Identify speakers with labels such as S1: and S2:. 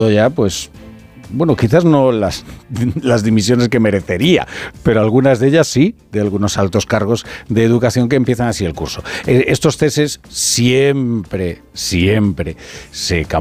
S1: ya, pues, bueno, quizás no las dimisiones que merecería, pero algunas de ellas sí, de algunos altos cargos de educación que empiezan así el curso. Estos ceses siempre se